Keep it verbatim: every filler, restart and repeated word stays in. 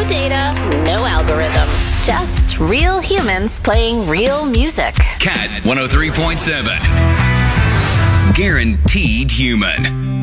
data, no algorithm. Just real humans playing real music. Cat one oh three point seven. Guaranteed human.